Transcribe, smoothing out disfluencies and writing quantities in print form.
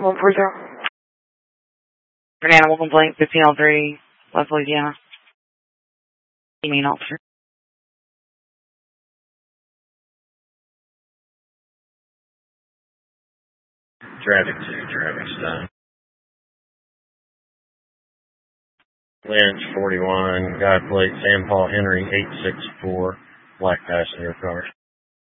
140. For an animal complaint, 1503, West Louisiana. You mean, officer? Traffic 2, traffic stop. Lynch 41, guide plate Sam Paul Henry 864, black passenger car.